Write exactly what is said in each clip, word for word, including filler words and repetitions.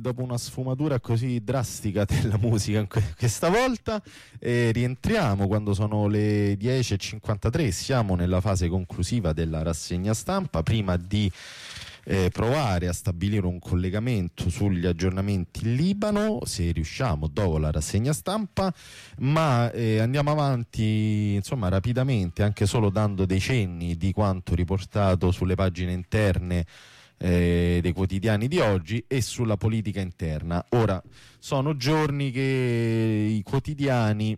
dopo una sfumatura così drastica della musica in que- questa volta eh, rientriamo quando sono le dieci e cinquantatré, siamo nella fase conclusiva della rassegna stampa. Prima di eh, provare a stabilire un collegamento sugli aggiornamenti in Libano, se riusciamo dopo la rassegna stampa, ma eh, andiamo avanti insomma rapidamente, anche solo dando dei cenni di quanto riportato sulle pagine interne Eh, dei quotidiani di oggi e sulla politica interna. Ora, sono giorni che i quotidiani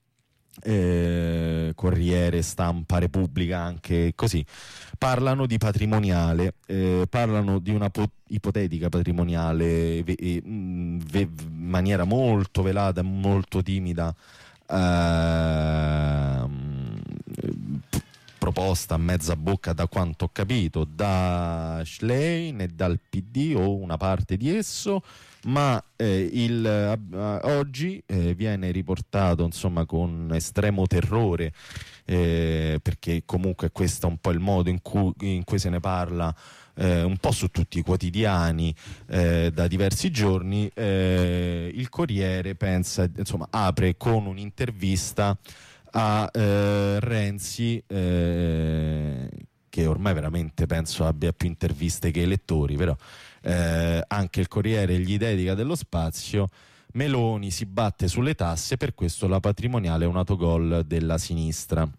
eh, Corriere, Stampa, Repubblica, anche così, parlano di patrimoniale, eh, parlano di una po- ipotetica patrimoniale ve- eh, in ve- maniera molto velata, molto timida, ehm, proposta a mezza bocca, da quanto ho capito, da Schlein e dal P D o una parte di esso, ma eh, il, eh, oggi eh, viene riportato insomma con estremo terrore, eh, perché comunque questo è un po' il modo in cui, in cui se ne parla eh, un po' su tutti i quotidiani eh, da diversi giorni. Eh, il Corriere pensa, insomma, apre con un'intervista a eh, Renzi, eh, che ormai veramente penso abbia più interviste che elettori, però eh, anche il Corriere gli dedica dello spazio. Meloni si batte sulle tasse, per questo la patrimoniale è un autogol della sinistra.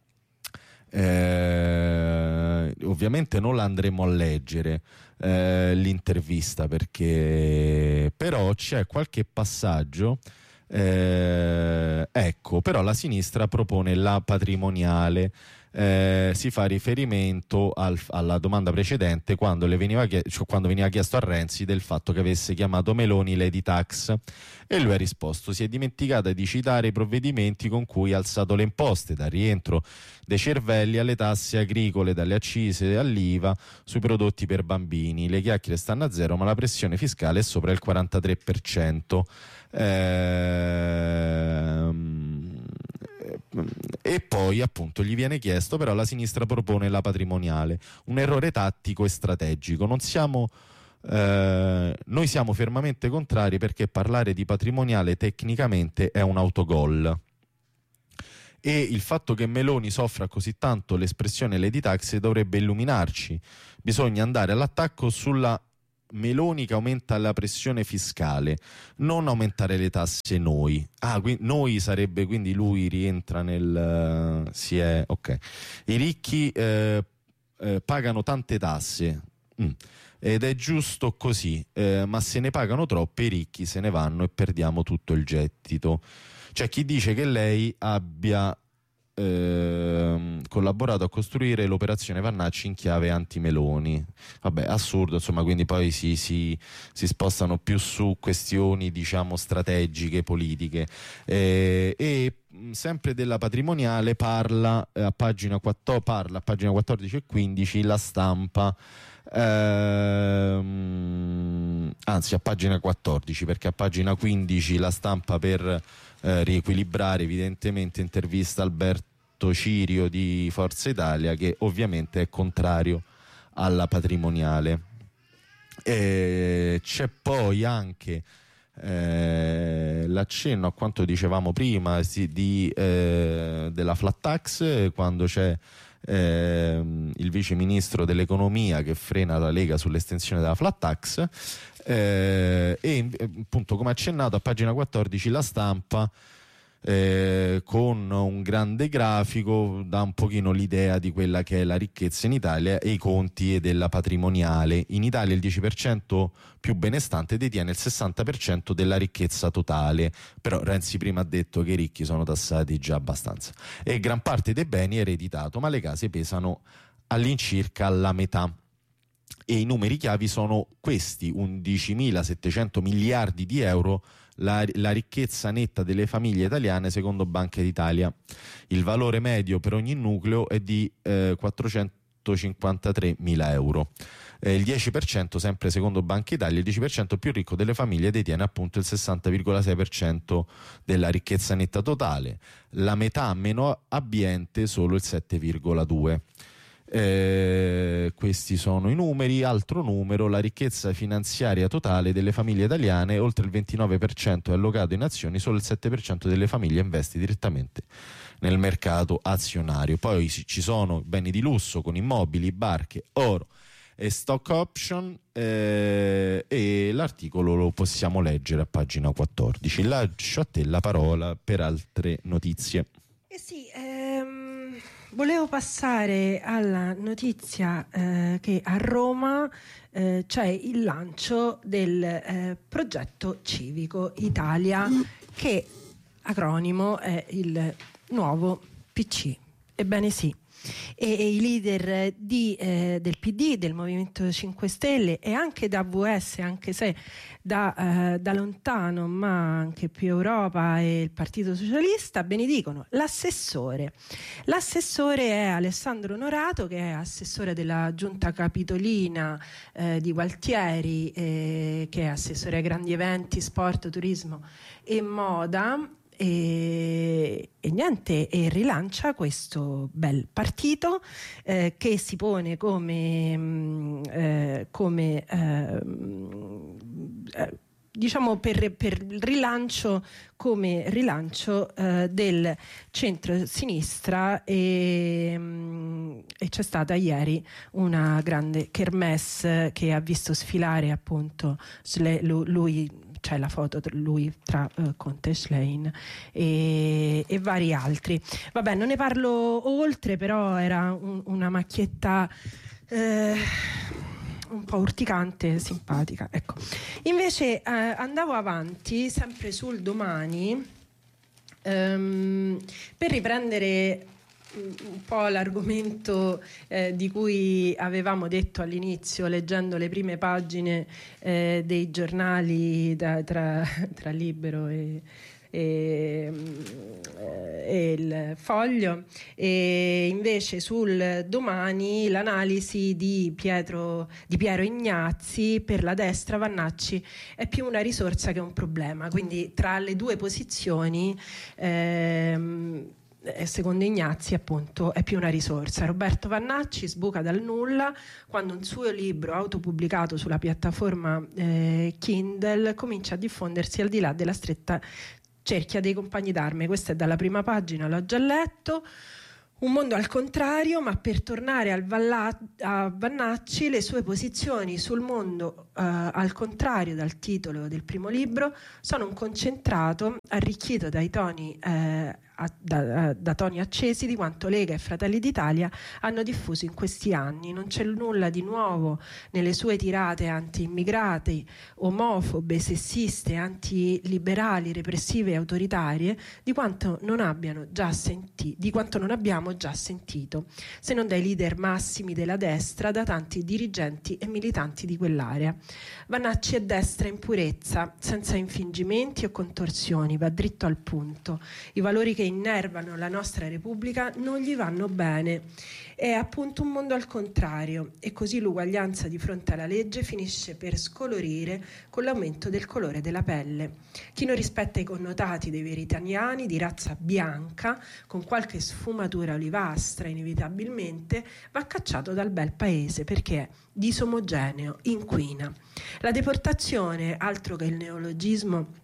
Eh, ovviamente non la andremo a leggere eh, l'intervista, perché però c'è qualche passaggio. Eh, ecco, però la sinistra propone la patrimoniale, eh, si fa riferimento al, alla domanda precedente, quando, le veniva chie- cioè quando veniva chiesto a Renzi del fatto che avesse chiamato Meloni Lady Tax, e lui ha risposto: si è dimenticata di citare i provvedimenti con cui ha alzato le imposte, dal rientro dei cervelli alle tasse agricole, dalle accise all'I V A sui prodotti per bambini. Le chiacchiere stanno a zero, ma la pressione fiscale è sopra il quarantatré per cento. Ehm, e poi appunto gli viene chiesto, però la sinistra propone la patrimoniale, un errore tattico e strategico. Non siamo eh, noi siamo fermamente contrari, perché parlare di patrimoniale tecnicamente è un autogol, e il fatto che Meloni soffra così tanto l'espressione Lady Tax dovrebbe illuminarci. Bisogna andare all'attacco sulla Meloni che aumenta la pressione fiscale, non aumentare le tasse noi. Ah, qui, noi sarebbe, quindi lui rientra nel... Uh, si è, ok. I ricchi eh, eh, pagano tante tasse, mm. ed è giusto così, eh, ma se ne pagano troppe i ricchi se ne vanno e perdiamo tutto il gettito. C'è chi dice che lei abbia eh, collaborato a costruire l'operazione Vannacci in chiave anti-Meloni. Vabbè, assurdo, insomma, quindi poi si, si, si spostano più su questioni, diciamo, strategiche, politiche. Eh, e sempre della patrimoniale parla, eh, a pagina quattordici, parla a pagina quattordici e quindici La Stampa. Ehm, anzi, a pagina quattordici, perché a pagina quindici La Stampa, per eh, riequilibrare, evidentemente intervista Alberto Cirio di Forza Italia, che ovviamente è contrario alla patrimoniale. E c'è poi anche eh, l'accenno a quanto dicevamo prima, sì, di, eh, della flat tax, quando c'è Eh, il vice ministro dell'economia che frena la Lega sull'estensione della flat tax, eh, e appunto, come accennato, a pagina quattordici La Stampa, eh, con un grande grafico, dà un pochino l'idea di quella che è la ricchezza in Italia e i conti della patrimoniale. In Italia il dieci per cento più benestante detiene il sessanta per cento della ricchezza totale, però Renzi prima ha detto che i ricchi sono tassati già abbastanza, e gran parte dei beni è ereditato, ma le case pesano all'incirca la metà. E i numeri chiavi sono questi: undicimilasettecento miliardi di euro la, la ricchezza netta delle famiglie italiane secondo Banca d'Italia. Il valore medio per ogni nucleo è di eh, quattrocentocinquantatremila euro. Eh, il dieci per cento, sempre secondo Banca Italia, il dieci per cento più ricco delle famiglie detiene appunto il sessanta virgola sei per cento della ricchezza netta totale, la metà meno abbiente solo il sette virgola due per cento. Eh, questi sono i numeri. Altro numero: la ricchezza finanziaria totale delle famiglie italiane, oltre il ventinove per cento è allocato in azioni, solo il sette per cento delle famiglie investe direttamente nel mercato azionario. Poi ci sono beni di lusso con immobili, barche, oro e stock option, eh, e l'articolo lo possiamo leggere a pagina quattordici. Lascio a te la parola per altre notizie. Eh sì, ehm, volevo passare alla notizia eh, che a Roma eh, c'è il lancio del eh, progetto civico Italia, che acronimo è il nuovo P C. Ebbene sì. E, e i leader di, eh, del P D, del Movimento cinque Stelle e anche da V S, anche se da, eh, da lontano, ma anche più Europa e il Partito Socialista, benedicono l'assessore. L'assessore è Alessandro Norato, che è assessore della Giunta Capitolina eh, di Gualtieri, eh, che è assessore ai grandi eventi, sport, turismo e moda. E, e niente, e rilancia questo bel partito eh, che si pone come, mh, eh, come eh, eh, diciamo per, per il rilancio come rilancio eh, del centro-sinistra, e, mh, e c'è stata ieri una grande kermesse che ha visto sfilare appunto lui, lui c'è la foto tra lui tra uh, Conte e Schlein e, e vari altri. Vabbè, non ne parlo oltre, però era un, una macchietta eh, un po' urticante, simpatica, ecco. Invece eh, andavo avanti sempre sul Domani ehm, per riprendere un po' l'argomento eh, di cui avevamo detto all'inizio, leggendo le prime pagine eh, dei giornali da, tra, tra Libero e, e, e il Foglio, e invece sul Domani l'analisi di Pietro, di Piero Ignazzi: per la destra Vannacci è più una risorsa che un problema. Quindi tra le due posizioni ehm, secondo Ignazzi appunto è più una risorsa. Roberto Vannacci sbuca dal nulla quando un suo libro autopubblicato sulla piattaforma eh, Kindle comincia a diffondersi al di là della stretta cerchia dei compagni d'arme. Questa è dalla prima pagina, l'ho già letto. Un mondo al contrario, ma per tornare al Valla- a Vannacci, le sue posizioni sul mondo eh, al contrario dal titolo del primo libro sono un concentrato arricchito dai toni eh, a, da, da toni accesi di quanto Lega e Fratelli d'Italia hanno diffuso in questi anni. Non c'è nulla di nuovo nelle sue tirate anti-immigrati, omofobe, sessiste, antiliberali, repressive e autoritarie di quanto non abbiano già sentito, di quanto non abbiamo già sentito, se non dai leader massimi della destra, da tanti dirigenti e militanti di quell'area. Vannacci è destra in purezza, senza infingimenti o contorsioni, va dritto al punto. I valori che innervano la nostra Repubblica non gli vanno bene. È appunto un mondo al contrario, e così l'uguaglianza di fronte alla legge finisce per scolorire con l'aumento del colore della pelle. Chi non rispetta i connotati dei veri italiani di razza bianca, con qualche sfumatura olivastra inevitabilmente, va cacciato dal bel paese perché è disomogeneo, inquina. La deportazione, altro che il neologismo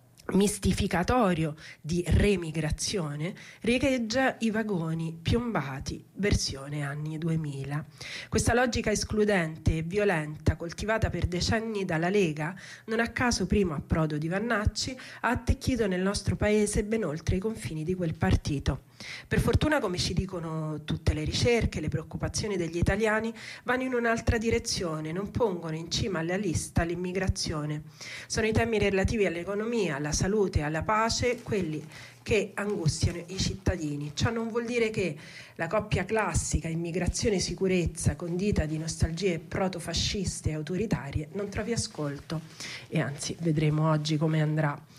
mistificatorio di remigrazione, riecheggia i vagoni piombati versione anni duemila. Questa logica escludente e violenta, coltivata per decenni dalla Lega, non a caso primo approdo di Vannacci, ha attecchito nel nostro paese ben oltre i confini di quel partito. Per fortuna, come ci dicono tutte le ricerche, le preoccupazioni degli italiani vanno in un'altra direzione, non pongono in cima alla lista l'immigrazione. Sono i temi relativi all'economia, alla salute, alla pace, quelli che angustiano i cittadini. Ciò non vuol dire che la coppia classica immigrazione e sicurezza, condita di nostalgie protofasciste e autoritarie, non trovi ascolto, e anzi vedremo oggi come andrà.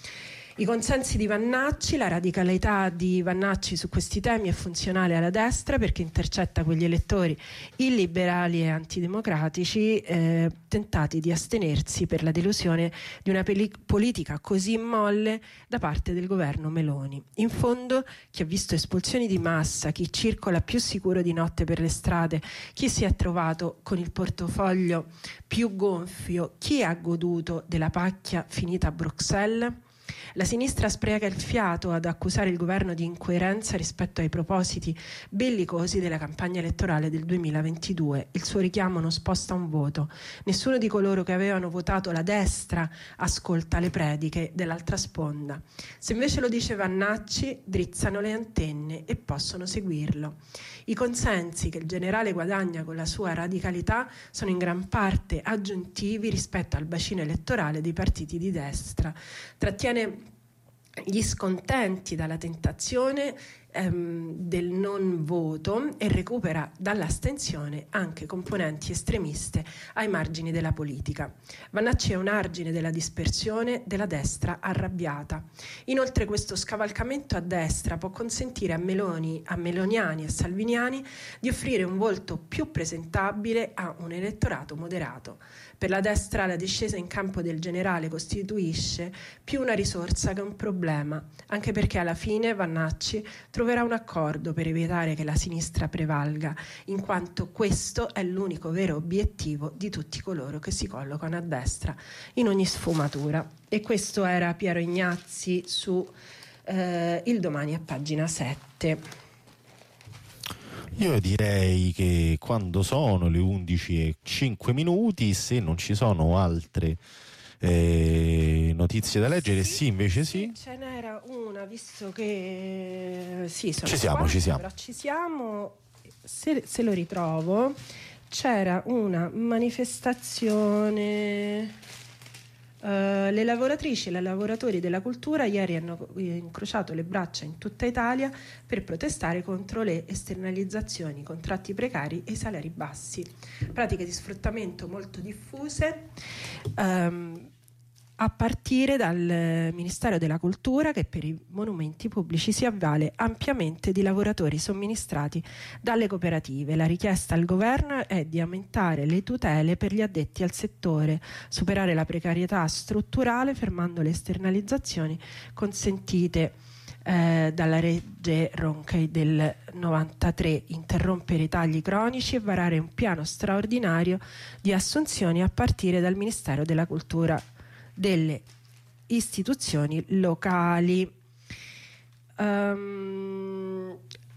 I consensi di Vannacci, la radicalità di Vannacci su questi temi è funzionale alla destra perché intercetta quegli elettori illiberali e antidemocratici eh, tentati di astenersi per la delusione di una peli- politica così molle da parte del governo Meloni. In fondo, chi ha visto espulsioni di massa, chi circola più sicuro di notte per le strade, chi si è trovato con il portafoglio più gonfio, chi ha goduto della pacchia finita a Bruxelles? La sinistra spreca il fiato ad accusare il governo di incoerenza rispetto ai propositi bellicosi della campagna elettorale del duemilaventidue. Il suo richiamo non sposta un voto. Nessuno di coloro che avevano votato la destra ascolta le prediche dell'altra sponda. Se invece lo dice Vannacci, drizzano le antenne e possono seguirlo. I consensi che il generale guadagna con la sua radicalità sono in gran parte aggiuntivi rispetto al bacino elettorale dei partiti di destra. Trattiene gli scontenti dalla tentazione ehm, del non voto e recupera dall'astensione anche componenti estremiste ai margini della politica. Vannacci è un argine della dispersione della destra arrabbiata. Inoltre questo scavalcamento a destra può consentire a Meloni, a meloniani e salviniani di offrire un volto più presentabile a un elettorato moderato. Per la destra la discesa in campo del generale costituisce più una risorsa che un problema, anche perché alla fine Vannacci troverà un accordo per evitare che la sinistra prevalga, in quanto questo è l'unico vero obiettivo di tutti coloro che si collocano a destra in ogni sfumatura. E questo era Piero Ignazzi su eh, Il Domani a pagina sette. Io direi che quando sono le undici e cinque minuti, se non ci sono altre eh, notizie da leggere, sì, sì invece sì. Ce n'era una, visto che sì, sono ci siamo, qua, ci siamo. Però ci siamo. Se, se lo ritrovo, c'era una manifestazione. Uh, le lavoratrici e i lavoratori della cultura ieri hanno incrociato le braccia in tutta Italia per protestare contro le esternalizzazioni, i contratti precari e i salari bassi, pratiche di sfruttamento molto diffuse um, a partire dal Ministero della Cultura, che per i monumenti pubblici si avvale ampiamente di lavoratori somministrati dalle cooperative. La richiesta al governo è di aumentare le tutele per gli addetti al settore, superare la precarietà strutturale fermando le esternalizzazioni consentite eh, dalla legge Ronchi del novantatré, interrompere i tagli cronici e varare un piano straordinario di assunzioni a partire dal Ministero della Cultura delle istituzioni locali. Um,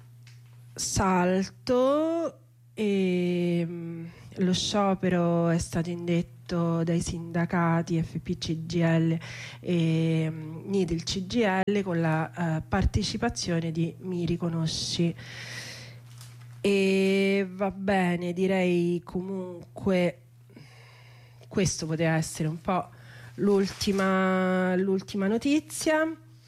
salto e um, lo sciopero è stato indetto dai sindacati F P C G I L e um, N I D il C G I L con la uh, partecipazione di Mi Riconosci. E va bene, direi comunque questo poteva essere un po' L'ultima, l'ultima notizia.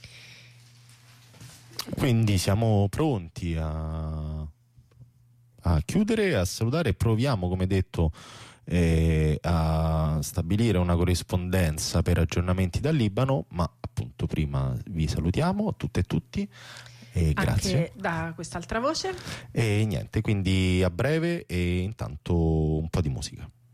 Quindi siamo pronti a, a chiudere, a salutare. Proviamo, come detto, eh, a stabilire una corrispondenza per aggiornamenti dal Libano, ma appunto prima vi salutiamo tutte e tutti e grazie. Anche da quest'altra voce. E niente, quindi a breve e intanto un po' di musica.